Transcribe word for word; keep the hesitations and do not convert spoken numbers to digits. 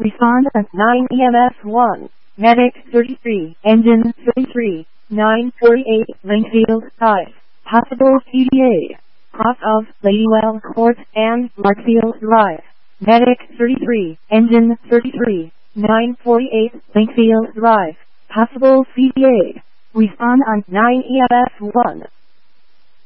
Respond at nine E M S one. Medic thirty-three. Engine thirty-three. nine forty-eight. Linkfield Drive. Possible C D A. Cross of Ladywell Court and Markfield Drive. Medic thirty-three. Engine thirty-three. nine forty-eight. Linkfield Drive. Possible C D A. Respond on nine E M S one.